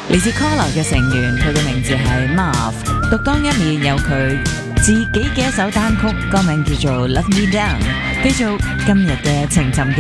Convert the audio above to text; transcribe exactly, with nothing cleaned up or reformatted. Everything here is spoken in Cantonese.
嚟自 Collar 嘅成員，佢嘅名字係 Marv。獨當一面有佢自己嘅一首單曲，歌名叫做《Love Me Down》。繼續今日嘅情尋嘅